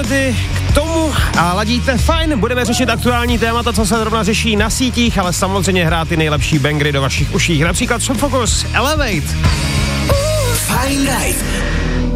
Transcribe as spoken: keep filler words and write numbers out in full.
Melody k tomu a ladíte fajn. Budeme řešit aktuální témata, co se zrovna řeší na sítích, ale samozřejmě hrát ty nejlepší bangry do vašich uších. Například Focus, Elevate. Fajn Live.